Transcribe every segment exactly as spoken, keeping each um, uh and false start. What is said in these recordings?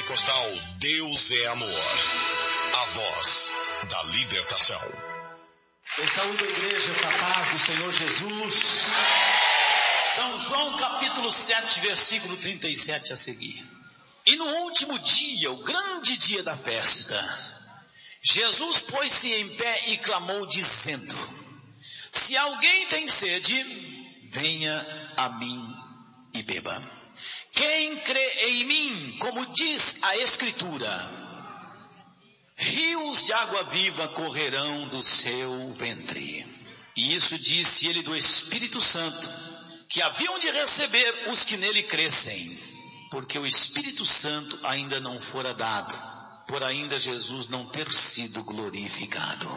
Pentecostal Deus é Amor. A voz da libertação. Eu saúdo a igreja com a paz do Senhor Jesus. São João capítulo sete, versículo trinta e sete a seguir. E no último dia, o grande dia da festa, Jesus pôs-se em pé e clamou dizendo: se alguém tem sede, venha a mim e beba. Quem crê em mim, como diz a Escritura, rios de água viva correrão do seu ventre. E isso disse ele do Espírito Santo, que haviam de receber os que nele crescem, porque o Espírito Santo ainda não fora dado, por ainda Jesus não ter sido glorificado.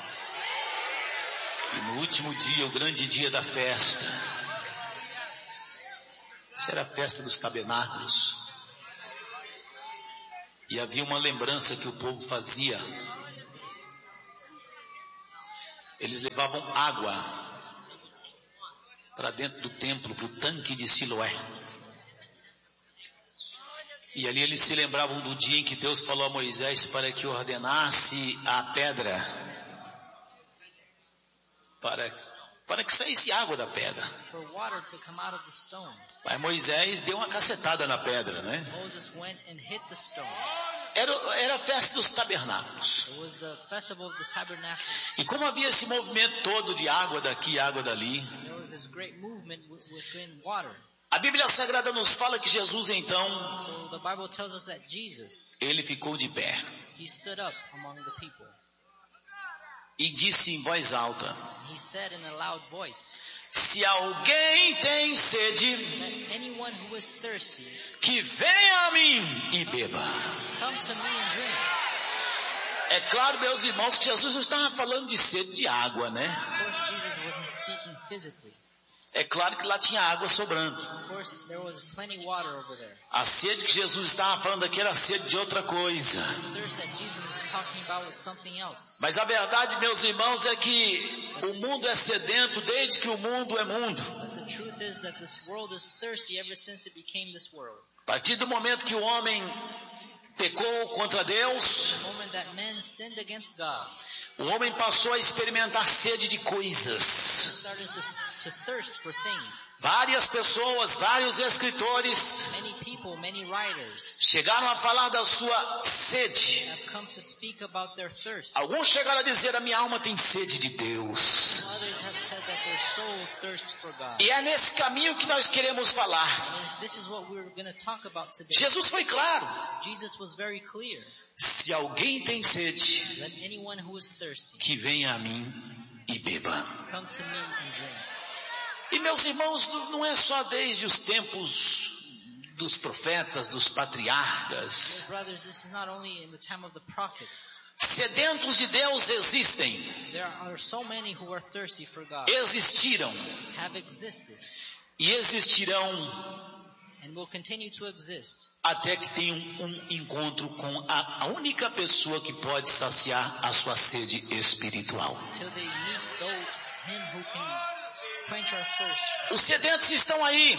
E no último dia, o grande dia da festa, era a festa dos tabernáculos, e havia uma lembrança que o povo fazia. Eles levavam água para dentro do templo, para o tanque de Siloé, e ali eles se lembravam do dia em que Deus falou a Moisés para que ordenasse a pedra, para, para que saísse água da pedra. Mas Moisés deu uma cacetada na pedra, né? Era, era a festa dos tabernáculos. E como havia esse movimento todo de água daqui, água dali, a Bíblia Sagrada nos fala que Jesus então, ele ficou de pé e disse em voz alta: se alguém tem sede, que venha a mim e beba. É claro, meus irmãos, que Jesus não estava falando de sede de água, né? É claro que lá tinha água sobrando. A sede que Jesus estava falando aqui era a sede de outra coisa. Mas a verdade, meus irmãos, é que o mundo é sedento desde que o mundo é mundo. A partir do momento que o homem pecou contra Deus, o homem passou a experimentar sede de coisas. Várias pessoas, vários escritores chegaram a falar da sua sede. Alguns chegaram a dizer: a minha alma tem sede de Deus. E é nesse caminho que nós queremos falar. Jesus foi claro: se alguém tem sede, que venha a mim e beba. E meus irmãos, não é só desde os tempos dos profetas, dos patriarcas. Sedentos de Deus existem. Existiram. E existirão até que tenham um encontro com a, a única pessoa que pode saciar a sua sede espiritual. Os sedentos estão aí.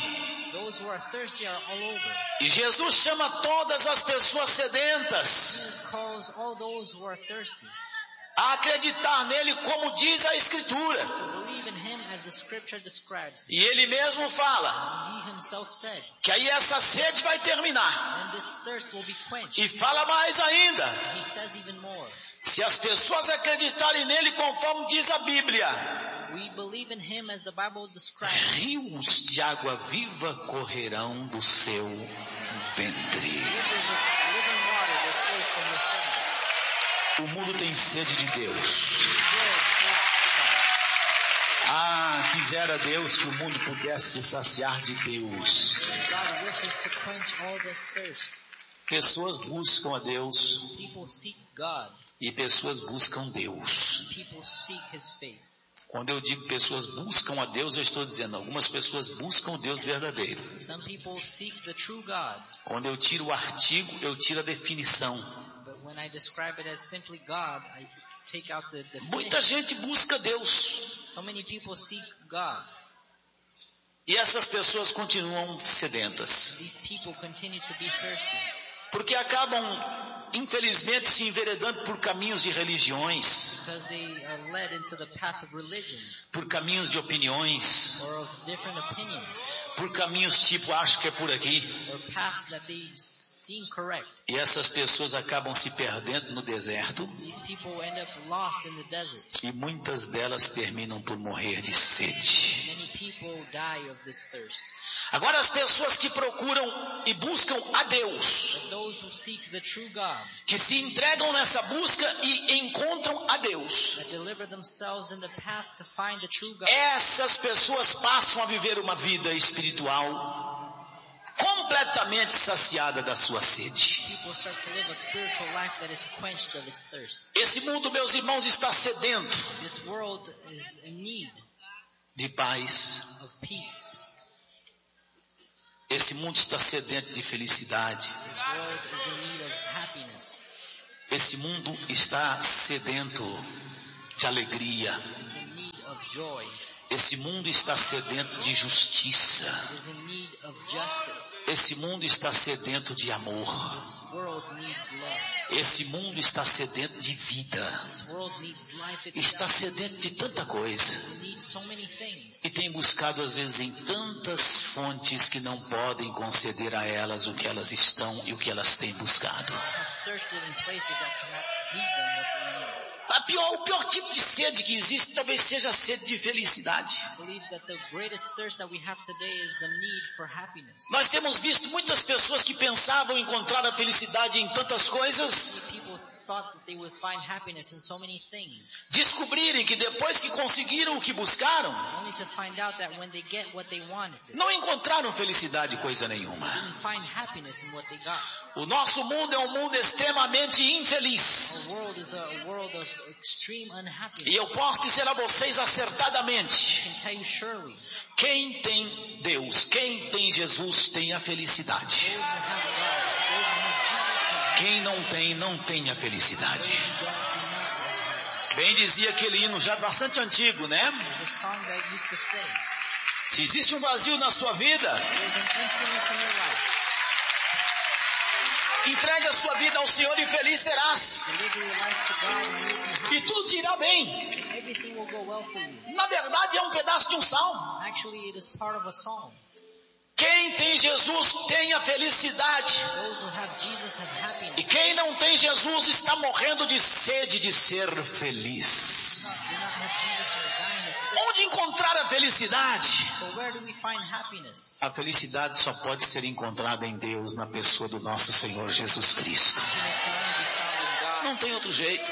E Jesus chama todas as pessoas sedentas a acreditar nele, como diz a Escritura. E ele mesmo fala que aí essa sede vai terminar. E fala mais ainda: se as pessoas acreditarem nele conforme diz a Bíblia, rios de água viva correrão do seu ventre. O mundo tem sede de Deus. Ah, quisera Deus que o mundo pudesse se saciar de Deus. Pessoas buscam a Deus e pessoas buscam Deus. Quando eu digo pessoas buscam a Deus, eu estou dizendo algumas pessoas buscam o Deus verdadeiro. Quando eu tiro o artigo, eu tiro a definição. Muita gente busca Deus. E essas pessoas continuam sedentas. Porque acabam, infelizmente, se enveredando por caminhos de religiões, because they are led into the path of religion por caminhos de opiniões, or of different opinions por caminhos tipo, acho que é por aqui. or paths that they seem correct. E essas pessoas acabam se perdendo no deserto These people end up lost in the desert. e muitas delas terminam por morrer de sede. Many people die of this thirst. Agora, as pessoas que procuram e buscam a Deus, But those who seek the true God, que se entregam nessa busca e encontram a Deus, that deliver themselves in the path to find the true God, essas pessoas passam a viver uma vida espiritual completamente saciada da sua sede. people start to live a spiritual life that is quenched of its thirst. Esse mundo, meus irmãos, está sedento This world is in need de paz. of peace. Esse mundo está sedento de felicidade. This world is in need of happiness. Esse mundo está sedento de alegria. It's in need of joy. Esse mundo está sedento de justiça. It is in need of justice. Esse mundo está sedento de amor. This world needs love. Esse mundo está sedento de vida. This world needs life Está itself. sedento de tanta coisa. It needs so many things. E tem buscado às vezes em tantas fontes que não podem conceder a elas o que elas estão e o que elas têm buscado. Have searched it in places that cannot give them what they need. A pior, o pior tipo de sede que existe talvez seja a sede de felicidade. I believe that the greatest thirst that we have today is the need for happiness. Nós temos visto muitas pessoas que pensavam encontrar a felicidade em tantas coisas, Many people thought that they would find happiness in so many things, descobrirem que depois que conseguiram o que buscaram, only to find out that when they get what they wanted, they não encontraram felicidade coisa nenhuma. didn't find happiness in what they got. O nosso mundo é um mundo extremamente infeliz. Our world is a world of extreme unhappiness. E eu posso dizer a vocês I acertadamente, can tell you surely, quem tem Deus, quem tem Jesus tem a felicidade. those who have God, those who have Jesus have Quem não tem, não tem a felicidade. those who don't, do not have. Bem dizia aquele hino já bastante antigo, né? There's a song that used to say, Se existe um vazio na sua vida, there's an emptiness in your life. entregue a sua vida ao Senhor e feliz serás. Deliver your life to God and you'll be happy. E tudo te irá bem. Everything will go well for you. Na verdade é um pedaço de um salmo. Actually, it is part of a song. Quem tem Jesus tem a felicidade. Those who have Jesus have happiness. E quem não tem Jesus está morrendo de sede de ser feliz. Do not have Jesus are dying of thirst. Onde encontrar a felicidade? But where do we find happiness? A felicidade só pode ser encontrada em Deus, na pessoa do nosso Senhor Jesus Cristo. Happiness can only be found in God. Não tem outro jeito.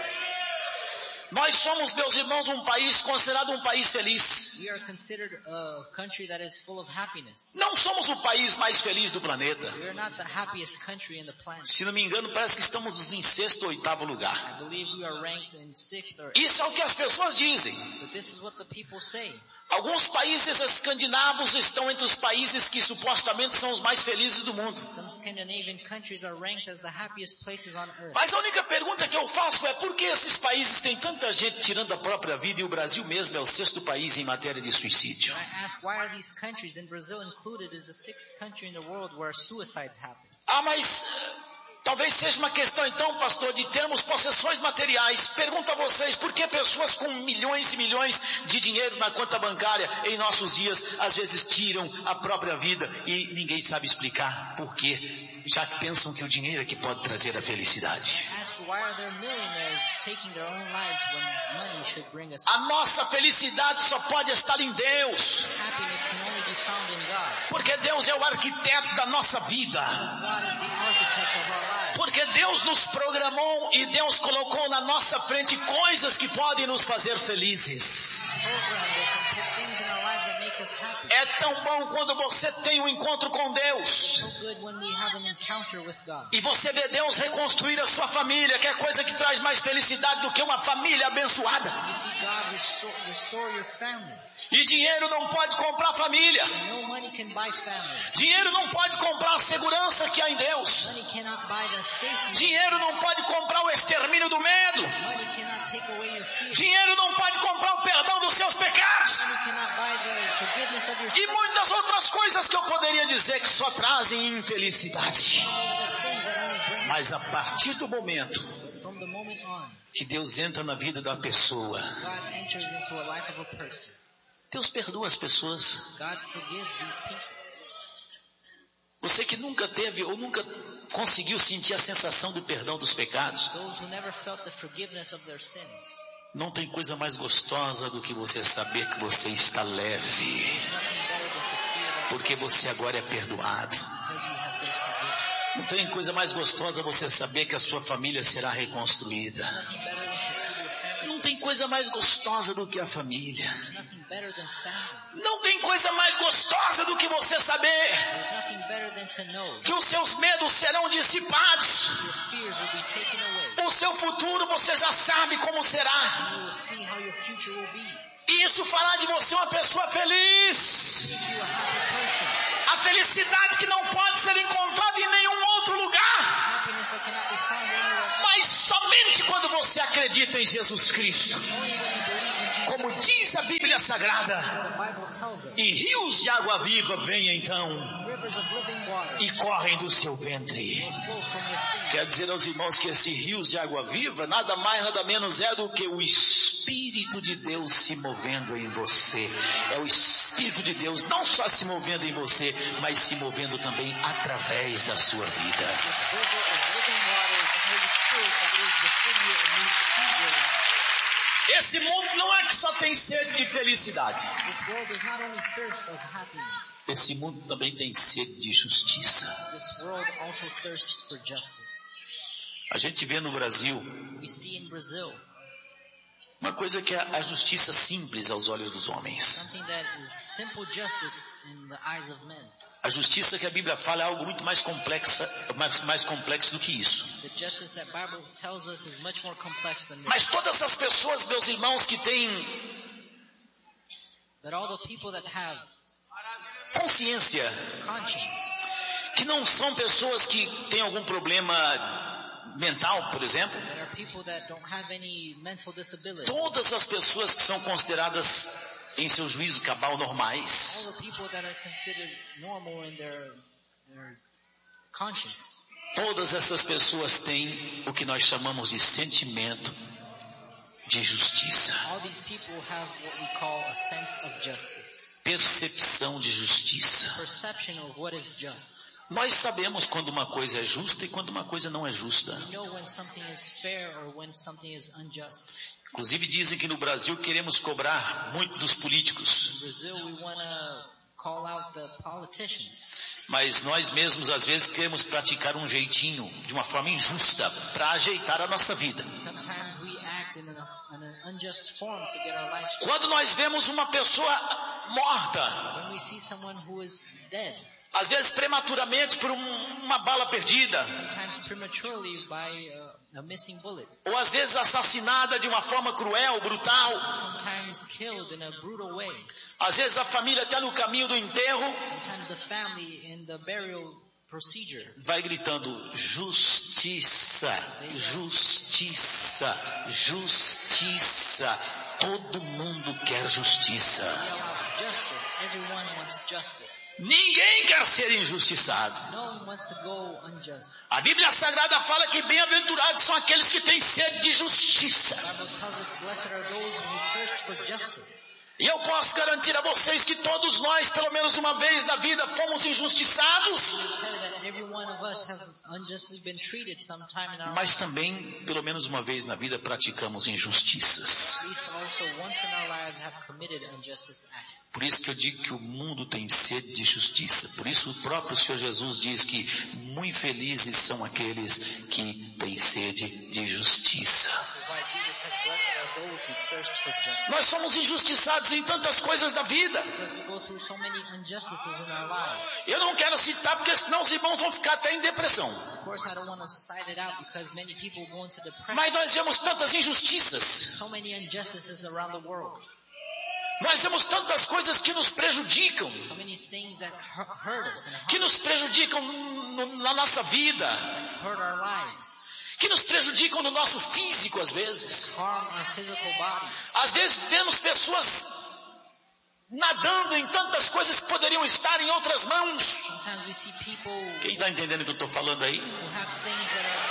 Nós somos, meus irmãos, um país considerado um país feliz. We are considered a country that is full of happiness. Não somos o país mais feliz do planeta. We are not the happiest country in the planet. Se não me engano, parece que estamos em sexto ou oitavo lugar. I believe we are ranked in sixth or Isso é o que as pessoas dizem. but this is what the people say. Alguns países escandinavos estão entre os países que supostamente são os mais felizes do mundo. Some Scandinavian countries are ranked as the happiest places on earth. Mas a única pergunta que eu faço é por que esses países têm tanta gente tirando a própria vida e o Brasil mesmo é o sexto país em matéria de suicídio? And I ask, why are these countries, and Brazil included, is the sixth country in the world where suicides happen? Ah, mas talvez seja uma questão então, pastor, de termos possessões materiais. Pergunto a vocês, por que pessoas com milhões e milhões de dinheiro na conta bancária em nossos dias, às vezes tiram a própria vida e ninguém sabe explicar por quê? Já pensam que o dinheiro é que pode trazer a felicidade. Ask, why are there millionaires taking their own lives when money should bring us A nossa felicidade só pode estar em Deus, happiness can only be found in God. porque Deus é o arquiteto da nossa vida. God is the architect of our lives. Porque Deus nos programou e Deus colocou na nossa frente coisas que podem nos fazer felizes. Programmed us and put things in our lives that make us happy. É tão bom quando você tem um encontro com Deus So good when we have an encounter with God. e você vê Deus reconstruir a sua família, que é coisa que traz mais felicidade do que uma família abençoada. You see God restore, restore your family. E dinheiro não pode comprar família. No money can buy family. Dinheiro não pode comprar a segurança que há em Deus. Money cannot buy the safety. Dinheiro não pode comprar o extermínio do medo. Money cannot take away your fear. Dinheiro não pode comprar o perdão dos seus pecados. Money cannot buy the forgiveness of your E sins. muitas outras coisas que eu poderia dizer que só trazem infelicidade. All the things that only Mas a partir do momento From the moment on, que Deus entra na vida da pessoa, God enters into a life of a person. Deus perdoa as pessoas. God forgives these people. Você que nunca teve ou nunca conseguiu sentir a sensação do perdão dos pecados, Those who never felt the forgiveness of their sins. não tem coisa mais gostosa do que você saber que você está leve, There's nothing better than to feel that porque você agora é perdoado. because you have been forgiven. Não tem coisa mais gostosa você saber que a sua família será reconstruída. Nothing better than to see your family. Não tem coisa mais gostosa do que a família. There's nothing better than family. Não tem coisa mais gostosa do que você saber There's nothing better than to know que os seus medos serão dissipados. your fears will be taken away. O seu futuro você já sabe como será. You will see how your future will be. E isso fará de você uma pessoa feliz. Make you a happy person. A felicidade que não pode ser encontrada em nenhum outro lugar. Happiness that cannot be found anywhere else. Mas somente quando você acredita em Jesus Cristo. Only when you believe in Jesus. Como diz a Bíblia Sagrada. The Bible tells us. E rios de água viva vêm então Rivers of living water e correm do seu ventre. will flow from within. Quero dizer aos irmãos que esse rios de água viva nada mais, nada menos é do que o Espírito de Deus se movendo em você. É o Espírito de Deus não só se movendo em você, mas se movendo também através da sua vida. This river of living water is the Holy Spirit that lives within you and moves through your life. Esse mundo não é que só tem sede de felicidade. This world is not only thirst of happiness. Esse mundo também tem sede de justiça. This world also thirsts for justice. A gente vê no Brasil We see in Brazil uma coisa que é a justiça simples aos olhos dos homens. something that is simple justice in the eyes of men. A justiça que a Bíblia fala é algo muito mais complexa, mais, mais complexo do que isso. The justice that Bible tells us is much more complex than this. Mas todas as pessoas, meus irmãos, que têm That all the people that have consciência, conscience, que não são pessoas que têm algum problema mental, por exemplo, that are people that don't have any mental disability, todas as pessoas que são consideradas em seu juízo cabal normais, all the people that are considered normal in their, their conscience, todas essas pessoas têm o que nós chamamos de sentimento de justiça, all these people have what we call a sense of justice, percepção de justiça. perception of what is just. Nós sabemos quando uma coisa é justa e quando uma coisa não é justa. We know when something is fair or when something is unjust. Inclusive dizem que no Brasil queremos cobrar muito dos políticos, In Brazil, we want to call out the politicians, mas nós mesmos às vezes queremos praticar um jeitinho, de uma forma injusta, para ajeitar a nossa vida. sometimes we act in, a, in an unjust form to get our lives straight. Quando nós vemos uma pessoa morta, When we see someone who is dead, às vezes prematuramente por um, uma bala perdida, sometimes prematurely by a, a missing bullet, ou às vezes assassinada de uma forma cruel, brutal, sometimes killed in a brutal way, às vezes a família até no caminho do enterro sometimes the family in the burial procedure vai gritando justiça, justiça, justiça. Todo mundo quer justiça. yell out justice. Everyone wants justice. Ninguém quer ser injustiçado. No one wants to go unjust. A Bíblia Sagrada fala que bem-aventurados são aqueles que têm sede de justiça. The Bible tells us blessed are those who thirst for justice. E eu posso garantir a vocês que todos nós, pelo menos uma vez na vida, fomos injustiçados, I tell you that every one of us have unjustly been treated sometime in our life. mas também, pelo menos uma vez na vida, praticamos injustiças. At least also once in our lives have committed injustice acts. Por isso que eu digo que o mundo tem sede de justiça. Por isso o próprio Senhor Jesus diz que muito felizes são aqueles que têm sede de justiça. This is why Jesus said, blessed are those who thirst for justice. Nós somos injustiçados em tantas coisas da vida. Because we go through so many injustices in our lives. Eu não quero citar porque senão os irmãos vão ficar até em depressão. Of course, I don't want to cite it out because many people go into depression. Mas nós vemos tantas injustiças. So many injustices around the world. Nós temos tantas coisas que nos prejudicam, So many things that hu- hurt us and que nos prejudicam no- na nossa vida, hurt our lives, que nos prejudicam no nosso físico às vezes. harm our physical bodies. Às vezes vemos pessoas nadando em tantas coisas que poderiam estar em outras mãos. Sometimes we see people Quem está entendendo o que eu estou falando aí? who have things that are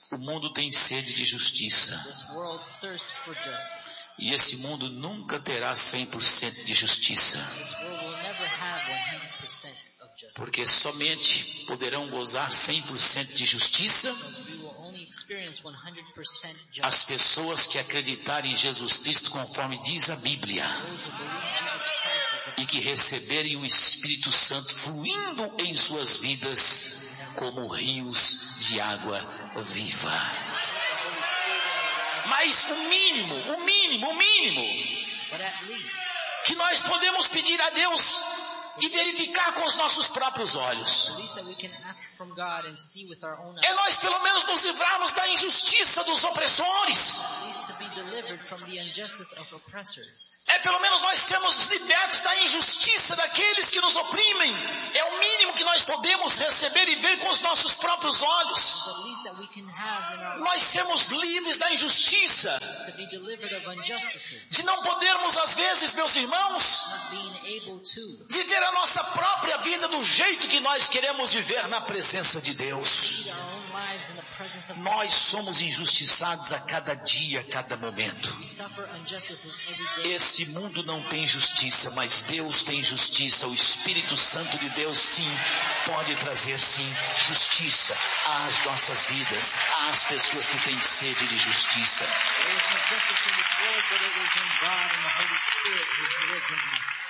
O mundo tem sede de justiça. This world thirsts for justice. E esse mundo nunca terá cem por cento de justiça. This world will never have one hundred percent of justice. Porque somente poderão gozar cem por cento de justiça Because we will only experience one hundred percent justice. as pessoas que acreditarem em Jesus Cristo conforme diz a Bíblia. Those who believe Jesus Christ is the E que receberem o Espírito Santo fluindo em suas vidas como rios de água viva. Holy Spirit. Mas o mínimo, o mínimo, o mínimo But at least que nós podemos pedir a Deus e verificar com os nossos próprios olhos At least that we can ask from God and see with our own é eyes. nós pelo menos nos livrarmos da injustiça dos opressores. At least to be delivered from the injustice of oppressors. É pelo menos nós sermos libertos da injustiça daqueles que nos oprimem. É o mínimo que nós podemos receber e ver com os nossos próprios olhos. At least that we can have in our Nós sermos livres da injustiça, to be delivered of injustices. de não podermos às vezes, meus irmãos, Not being able to viver a nossa própria vida do jeito que nós queremos viver na presença de Deus. lead our own lives in the presence of God. Nós somos injustiçados a cada dia, a cada momento. We suffer injustices every day. Esse mundo não tem justiça, mas Deus tem justiça. O Espírito Santo de Deus, sim, pode trazer, sim, justiça às nossas vidas, às pessoas que têm sede de justiça. There is no justice in this world, but it is in God and the Holy Spirit who lives in us.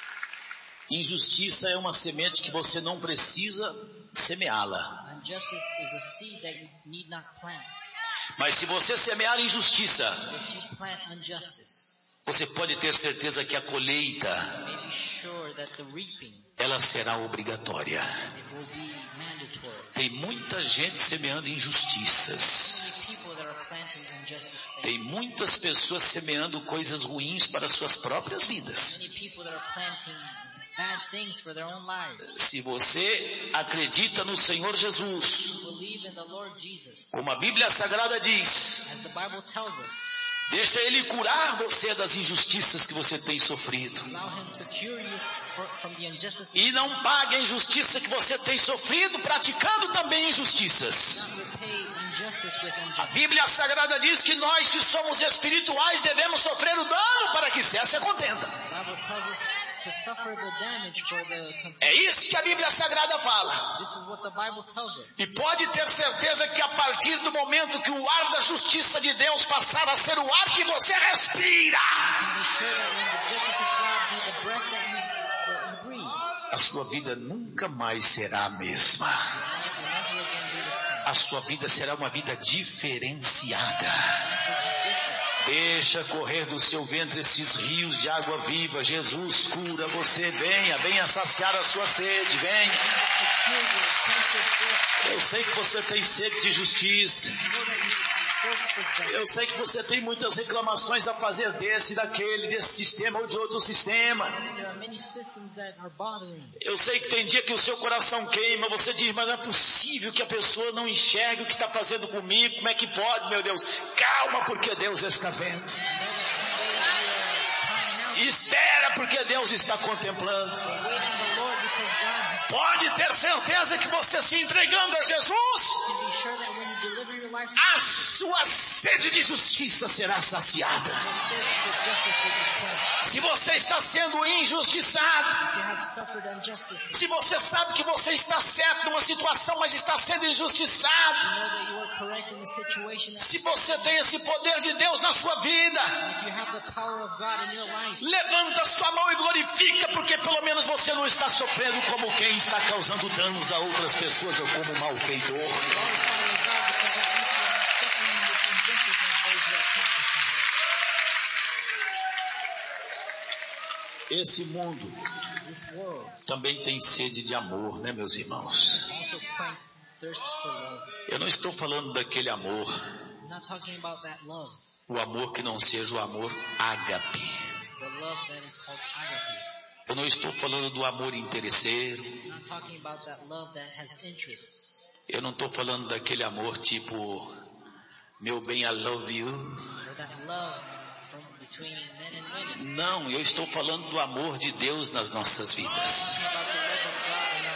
Injustiça é uma semente que você não precisa semeá-la. Injustice is a seed that you need not plant. Mas se você semear injustiça, If you plant injustice, você pode ter certeza que a colheita, you may be sure that the reaping, ela será obrigatória. it will be mandatory. Tem muita gente semeando injustiças. Many people that are planting injustice Tem things. muitas pessoas semeando coisas ruins para suas próprias vidas. Many people that are planting bad things for their own lives. Se você acredita no Senhor Jesus, Believe in the Lord Jesus. como a Bíblia Sagrada diz, As the Bible tells us, deixa Ele curar você das injustiças que você tem sofrido. allow Him to cure you for, from the injustices. E não pague a injustiça que você tem sofrido praticando também injustiças. Not repay injustice with A injustice. Bíblia Sagrada diz que nós que somos espirituais devemos sofrer o dano para que cesse a contenda. The Bible tells us to suffer the damage for the contempt. É isso que a Bíblia Sagrada fala. This is what the Bible tells us. E pode ter certeza que a partir do momento que o ar da justiça de Deus passar a ser o ar que você respira, You can be sure that when the justice of God be the breath that you, that you breathe, a sua vida nunca mais será a mesma. your life will never again be the same. A sua vida será uma vida diferenciada. Life will be different. Deixa correr do seu ventre esses rios de água viva. Jesus cura você. Venha, venha saciar a sua sede. Venha. To cure you, quench your thirst. Eu sei que você tem sede de justiça. Know that you thirst for justice. Eu sei que você tem muitas reclamações a fazer desse, daquele, desse sistema ou de outro sistema. There are many systems that are bothering you. Eu sei que tem dia que o seu coração queima. Você diz, mas não é possível que a pessoa não enxergue o que está fazendo comigo. Como é que pode, meu Deus? Calma, porque Deus está vendo. I know that some days you are crying out, Espera, porque Deus está contemplando. but wait on the Lord because God has Pode ter certeza que você se entregando a Jesus, to be sure that when you deliver your life, a sua sede de justiça será saciada. your thirst for justice will be quenched. Se você está sendo injustiçado, If you have suffered injustice, se você sabe que você está certo numa situação, mas está sendo injustiçado, you know that you are correct in the situation. se você tem esse poder de Deus na sua vida, If you have the power of God in your life, levanta sua mão e glorifica, porque pelo menos você não está sofrendo como quem está causando danos a outras pessoas ou como um malfeitor. glorify your God because at least you are not suffering with injustice as those who are accomplishing Esse mundo it. This world também tem sede de amor, né, meus irmãos? also quench thirsts for love. Eu não estou falando daquele amor, I'm not talking about that love, o amor que não seja o amor ágape. the love that is called agape. Eu não estou falando do amor interesseiro. I'm not talking about that love that has interests, Eu não estou falando daquele amor tipo, meu bem, I love you. or that love from between men and women. Não, eu estou falando do amor de Deus nas nossas I'm vidas. talking about the love of God in our lives.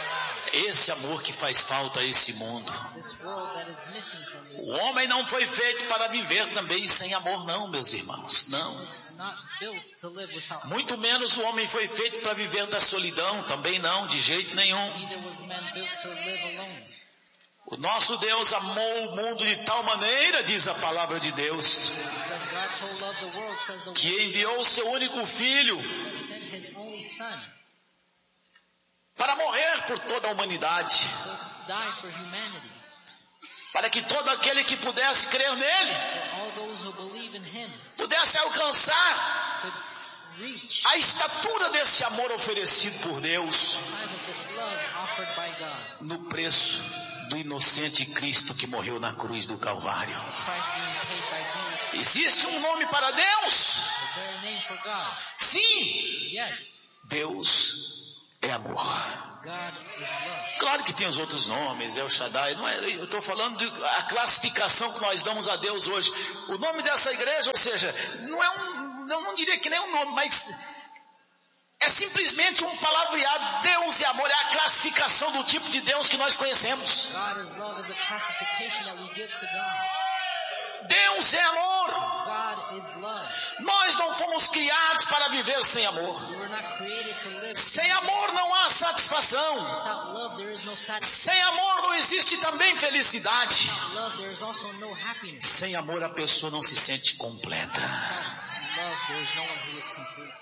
Esse amor que faz falta a esse mundo. This world that is missing from this O homem não foi feito para viver também sem amor, não, meus irmãos. Não. was not built to live without. Muito menos o homem foi feito para viver da solidão, também não, de jeito nenhum. Neither was man built to live alone. O nosso Deus amou o mundo de tal maneira, diz a palavra de Deus, Because God so loved the world, says the que enviou o seu único filho word, that sent his only son para morrer por toda a humanidade, to die for humanity. para que todo aquele que pudesse crer nele, For all those who believe in him pudesse alcançar could reach a estatura desse amor oferecido por Deus the size of this love offered by God. no preço do inocente Cristo que morreu na cruz do Calvário. The price being paid by Jesus Christ. Existe um nome para Deus? Is there a name for God? Sim, Yes. Deus é amor. God is love. Claro que tem os outros nomes, é o Shaddai, não é, eu estou falando da classificação que nós damos a Deus hoje. O nome dessa igreja, ou seja, não é um, não, não diria que nem um nome, mas é simplesmente um palavreado. Deus é amor, é a classificação do tipo de Deus que nós conhecemos. God is love is a classification that we give to God. Deus é amor. God is love. Nós não fomos criados para viver sem amor. We were not created to live. Sem amor não há satisfação. Without love, there is no satisfaction. Sem amor não existe também felicidade. Without love, there is also no happiness. Sem amor a pessoa não se sente completa. Without love, there is no one who is complete.